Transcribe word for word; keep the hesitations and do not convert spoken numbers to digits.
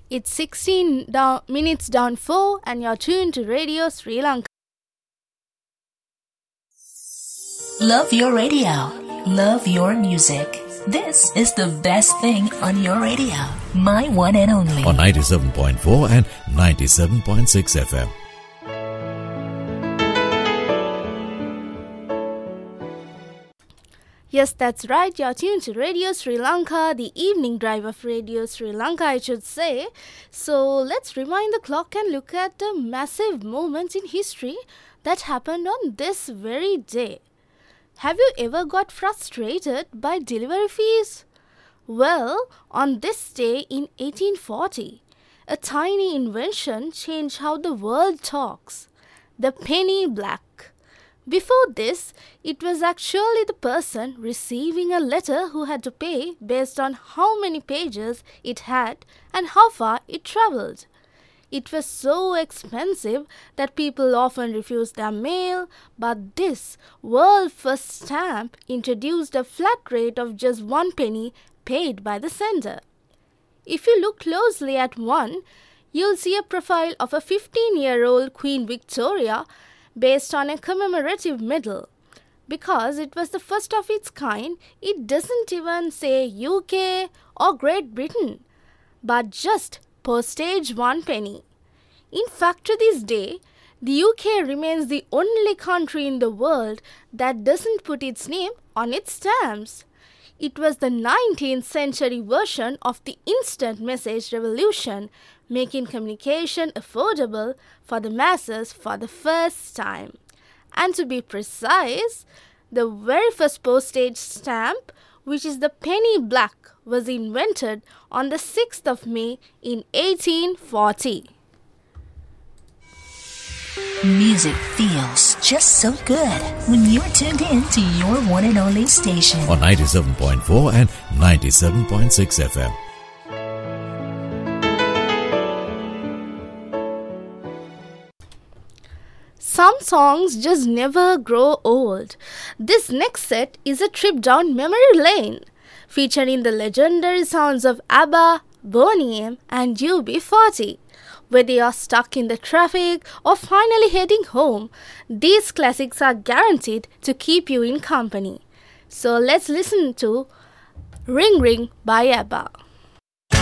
It's sixteen down, minutes down four and you're tuned to Radio Sri Lanka. Love your radio. Love your music. This is the best thing on your radio. My one and only. On ninety-seven point four and ninety-seven point six F M. Yes, that's right. You're tuned to Radio Sri Lanka, the evening drive of Radio Sri Lanka, I should say. So let's rewind the clock and look at the massive moments in history that happened on this very day. Have you ever got frustrated by delivery fees? Well, on this day in eighteen forty, a tiny invention changed how the world talks. The penny black. Before this, it was actually the person receiving a letter who had to pay based on how many pages it had and how far it travelled. It was so expensive that people often refused their mail, but this world-first stamp introduced a flat rate of just one penny paid by the sender. If you look closely at one, you'll see a profile of a fifteen-year-old Queen Victoria based on a commemorative medal. Because it was the first of its kind, it doesn't even say U K or Great Britain, but just postage one penny. In fact, to this day, the U K remains the only country in the world that doesn't put its name on its stamps. It was the nineteenth century version of the instant message revolution, making communication affordable for the masses for the first time. And to be precise, the very first postage stamp, which is the penny black, was invented on the sixth of May in eighteen forty. Music feels just so good when you're tuned in to your one and only station. On ninety-seven point four and ninety-seven point six F M. Some songs just never grow old. This next set is a trip down memory lane, featuring the legendary sounds of ABBA, Boney M and U B forty. Whether you're stuck in the traffic or finally heading home, these classics are guaranteed to keep you in company. So let's listen to Ring Ring by ABBA.